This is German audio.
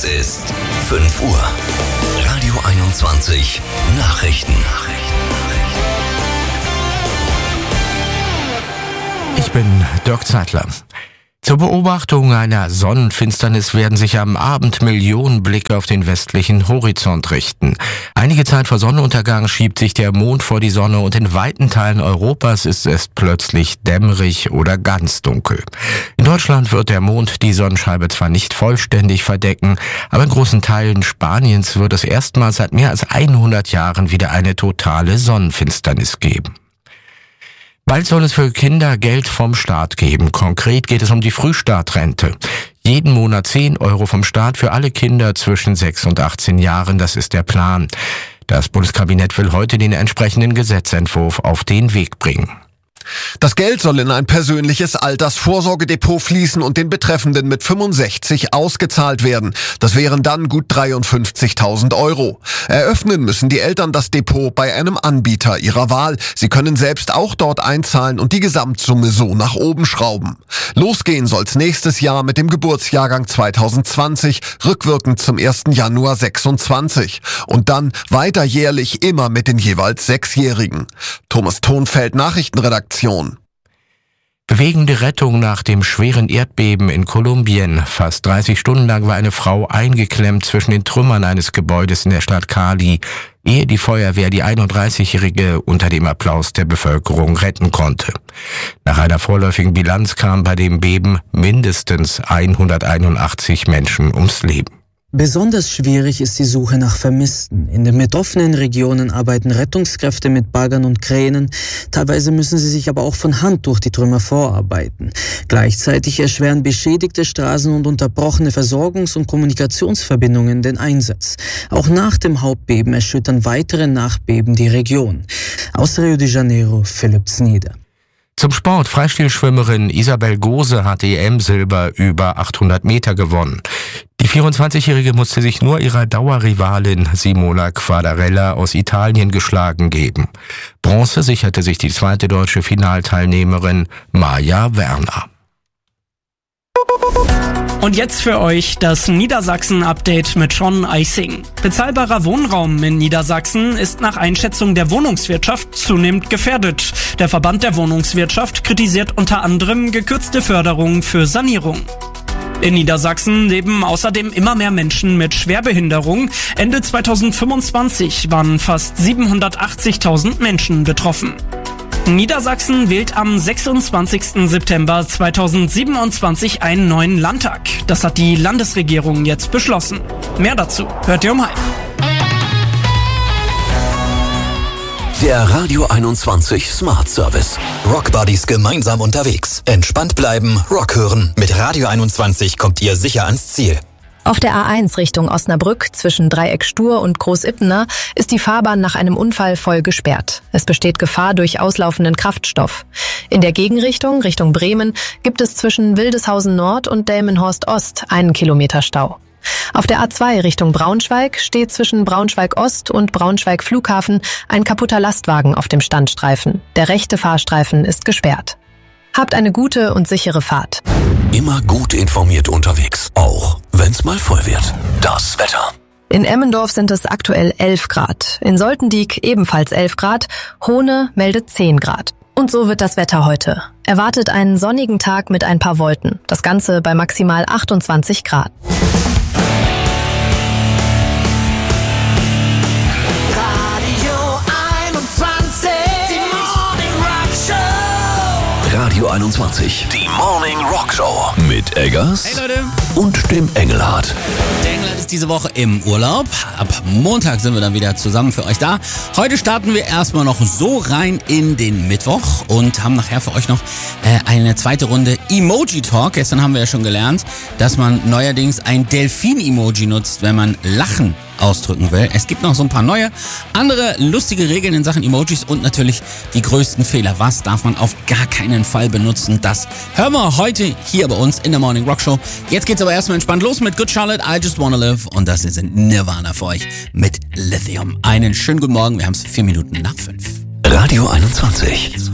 Es ist 5 Uhr. Radio 21 Nachrichten. Ich bin Dirk Zeitler. Zur Beobachtung einer Sonnenfinsternis werden sich am Abend Millionen Blicke auf den westlichen Horizont richten. Einige Zeit vor Sonnenuntergang schiebt sich der Mond vor die Sonne und in weiten Teilen Europas ist es plötzlich dämmerig oder ganz dunkel. In Deutschland wird der Mond die Sonnenscheibe zwar nicht vollständig verdecken, aber in großen Teilen Spaniens wird es erstmals seit mehr als 100 Jahren wieder eine totale Sonnenfinsternis geben. Bald soll es für Kinder Geld vom Staat geben. Konkret geht es um die Frühstartrente. Jeden Monat 10 Euro vom Staat für alle Kinder zwischen 6 und 18 Jahren. Das ist der Plan. Das Bundeskabinett will heute den entsprechenden Gesetzentwurf auf den Weg bringen. Das Geld soll in ein persönliches Altersvorsorgedepot fließen und den Betreffenden mit 65 ausgezahlt werden. Das wären dann gut 53.000 Euro. Eröffnen müssen die Eltern das Depot bei einem Anbieter ihrer Wahl. Sie können selbst auch dort einzahlen und die Gesamtsumme so nach oben schrauben. Losgehen soll's nächstes Jahr mit dem Geburtsjahrgang 2020, rückwirkend zum 1. Januar 26. Und dann weiter jährlich immer mit den jeweils 6-Jährigen. Thomas Thonfeld, Nachrichtenredaktion. Bewegende Rettung nach dem schweren Erdbeben in Kolumbien. Fast 30 Stunden lang war eine Frau eingeklemmt zwischen den Trümmern eines Gebäudes in der Stadt Cali, ehe die Feuerwehr die 31-Jährige unter dem Applaus der Bevölkerung retten konnte. Nach einer vorläufigen Bilanz kamen bei dem Beben mindestens 181 Menschen ums Leben. Besonders schwierig ist die Suche nach Vermissten. In den betroffenen Regionen arbeiten Rettungskräfte mit Baggern und Kränen. Teilweise müssen sie sich aber auch von Hand durch die Trümmer vorarbeiten. Gleichzeitig erschweren beschädigte Straßen und unterbrochene Versorgungs- und Kommunikationsverbindungen den Einsatz. Auch nach dem Hauptbeben erschüttern weitere Nachbeben die Region. Aus Rio de Janeiro, Philipp Snieder. Zum Sport. Freistilschwimmerin Isabel Gose hat EM-Silber über 800 Meter gewonnen. Die 24-Jährige musste sich nur ihrer Dauerrivalin Simona Quadarella aus Italien geschlagen geben. Bronze sicherte sich die zweite deutsche Finalteilnehmerin Maja Werner. Und jetzt für euch das Niedersachsen-Update mit Sean Eising. Bezahlbarer Wohnraum in Niedersachsen ist nach Einschätzung der Wohnungswirtschaft zunehmend gefährdet. Der Verband der Wohnungswirtschaft kritisiert unter anderem gekürzte Förderungen für Sanierung. In Niedersachsen leben außerdem immer mehr Menschen mit Schwerbehinderung. Ende 2025 waren fast 780.000 Menschen betroffen. Niedersachsen wählt am 26. September 2027 einen neuen Landtag. Das hat die Landesregierung jetzt beschlossen. Mehr dazu hört ihr um 12:30. Der Radio 21 Smart Service. Rockbuddies gemeinsam unterwegs. Entspannt bleiben, Rock hören. Mit Radio 21 kommt ihr sicher ans Ziel. Auf der A1 Richtung Osnabrück zwischen Dreieck Stur und Großippener ist die Fahrbahn nach einem Unfall voll gesperrt. Es besteht Gefahr durch auslaufenden Kraftstoff. In der Gegenrichtung, Richtung Bremen, gibt es zwischen Wildeshausen Nord und Delmenhorst Ost 1 Kilometer Stau. Auf der A2 Richtung Braunschweig steht zwischen Braunschweig Ost und Braunschweig Flughafen ein kaputter Lastwagen auf dem Standstreifen. Der rechte Fahrstreifen ist gesperrt. Habt eine gute und sichere Fahrt. Immer gut informiert unterwegs, auch wenn's mal voll wird. Das Wetter. In Emmendorf sind es aktuell 11 Grad. In Soltendiek ebenfalls 11 Grad. Hohne meldet 10 Grad. Und so wird das Wetter heute. Erwartet einen sonnigen Tag mit ein paar Wolken. Das Ganze bei maximal 28 Grad. Radio 21, die Morning Rock Show mit Eggers Hey Leute. Und dem Engelhardt. Der Engelhardt ist diese Woche im Urlaub. Ab Montag sind wir dann wieder zusammen für euch da. Heute starten wir erstmal noch so rein in den Mittwoch und haben nachher für euch noch eine zweite Runde Emoji Talk. Gestern haben wir ja schon gelernt, dass man neuerdings ein Delfin-Emoji nutzt, wenn man Lachen ausdrücken will. Es gibt noch so ein paar neue, andere lustige Regeln in Sachen Emojis und natürlich die größten Fehler. Was darf man auf gar keinen Fall benutzen? Das hören wir heute hier bei uns in der Morning Rock Show. Jetzt geht's aber erstmal entspannt los mit Good Charlotte, I Just Wanna Live. Und das sind Nirvana für euch mit Lithium. Einen schönen guten Morgen, wir haben es 4 Minuten nach 5. Radio 21.